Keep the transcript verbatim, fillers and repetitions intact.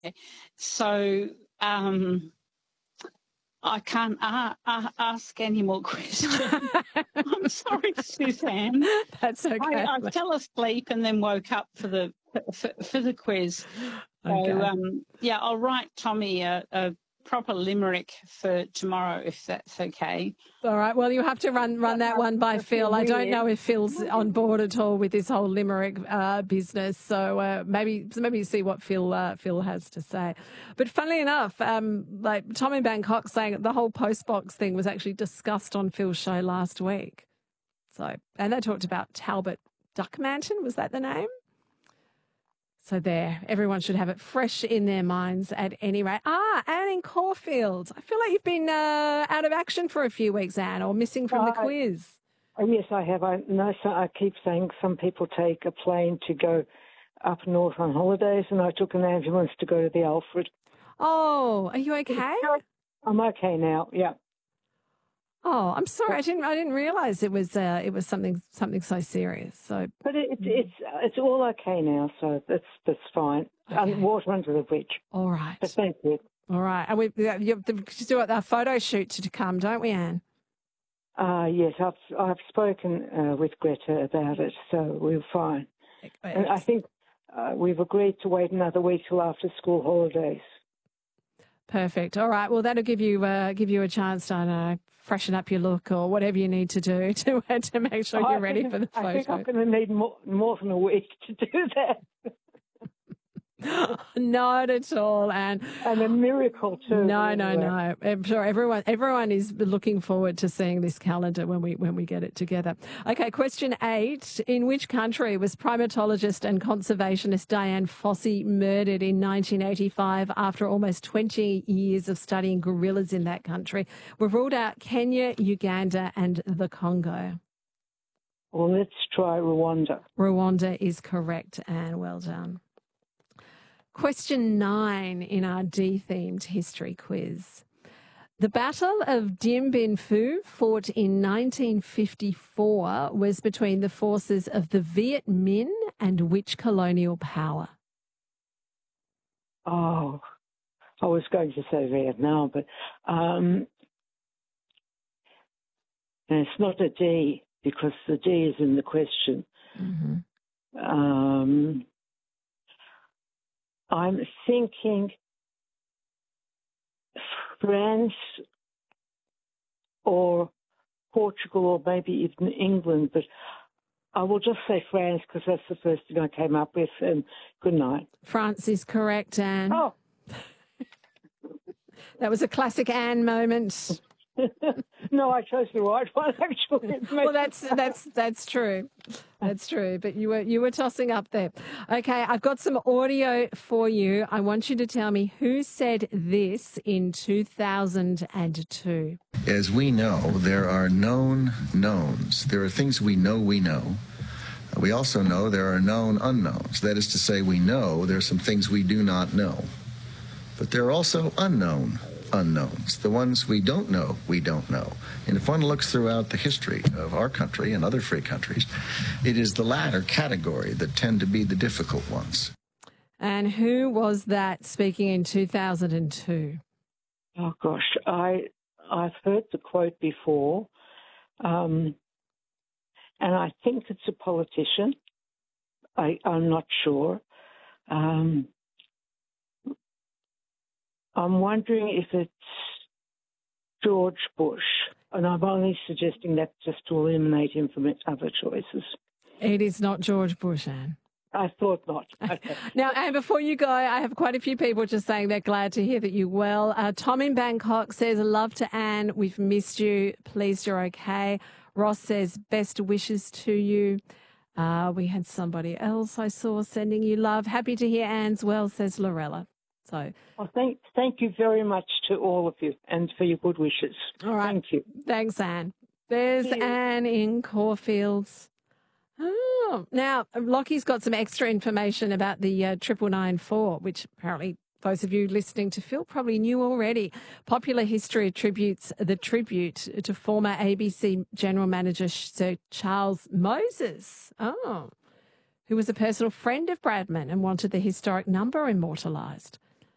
So um, I can't a- a- ask any more questions. I'm sorry, Suzanne. That's okay. I, I fell asleep and then woke up for the for, for the quiz. Okay. So um, yeah, I'll write Tommy a, a proper limerick for tomorrow if that's okay. All right. Well, you have to run run that one by Phil. I don't know if Phil's on board at all with this whole limerick uh, business. So uh, maybe maybe see what Phil uh, Phil has to say. But funnily enough, um, like Tom in Bangkok saying the whole postbox thing was actually discussed on Phil's show last week. So and they talked about Talbot Duckmanton. Was that the name? So there, everyone should have it fresh in their minds at any rate. Ah, Anne in Caulfield. I feel like you've been uh, out of action for a few weeks, Anne, or missing from the Uh, quiz. Oh, yes, I have. I know. So I keep saying some people take a plane to go up north on holidays, and I took an ambulance to go to the Alfred. Oh, are you okay? I'm okay now. Yeah. Oh, I'm sorry. I didn't. I didn't realise it was. Uh, it was something. Something so serious. So, But it, it's it's it's all okay now, so that's that's fine. Okay. Um, water under the bridge. all right, But thank you. all right. And we you have to do a photo shoot to come, don't we, Anne? Uh, yes, I've I've spoken uh, with Greta about it, so we're fine. And I think uh, we've agreed to wait another week till after school holidays. Perfect. All right. Well, that'll give you uh, give you a chance to I don't know, freshen up your look or whatever you need to do to to make sure I you're ready think- for the photo. I think I'm going to need more, more than a week to do that. Not at all, Anne. And a miracle too. No, no, anyway. no. I'm sure everyone everyone is looking forward to seeing this calendar when we when we get it together. Okay, question eight. In which country was primatologist and conservationist Diane Fossey murdered in nineteen eighty-five after almost twenty years of studying gorillas in that country? We've ruled out Kenya, Uganda and the Congo. Well, let's try Rwanda. Rwanda is correct, Anne. Well done. Question nine in our D-themed history quiz. The Battle of Dien Bien Phu, fought in nineteen fifty-four, was between the forces of the Viet Minh and which colonial power? Oh, I was going to say Vietnam, but um, and it's not a D because the D is in the question. Mm-hmm. Um, I'm thinking France or Portugal or maybe even England, but I will just say France because that's the first thing I came up with. And good night. France is correct, Anne. Oh. That was a classic Anne moment. No, I chose the right one actually. Well, that's that's that's true. That's true. But you were you were tossing up there. Okay, I've got some audio for you. I want you to tell me who said this in two thousand two. As we know, there are known knowns. There are things we know we know. We also know there are known unknowns. That is to say, we know there are some things we do not know. But there are also unknown unknowns, the ones we don't know we don't know. And if one looks throughout the history of our country and other free countries, it is the latter category that tend to be the difficult ones. And who was that speaking in two thousand two? Oh, gosh. I, I've heard the quote before, um, and I think it's a politician. I, I'm not sure. Um, I'm wondering if it's George Bush, and I'm only suggesting that just to eliminate him from its other choices. It is not George Bush, Anne. I thought not. Okay. Now, Anne, before you go, I have quite a few people just saying they're glad to hear that you're well. Uh, Tom in Bangkok says, love to Anne. We've missed you. Pleased you're okay. Ross says, best wishes to you. Uh, we had somebody else I saw sending you love. Happy to hear Anne's well, says Lorella. So, well, thank, thank you very much to all of you and for your good wishes. All right. Thank you. Thanks, Anne. There's Cheers. Anne in Caulfields. Oh, now, Lockie's got some extra information about the uh, triple nine four, which apparently those of you listening to Phil probably knew already. Popular history attributes the tribute to former A B C General Manager Sir Charles Moses, oh, who was a personal friend of Bradman and wanted the historic number immortalised.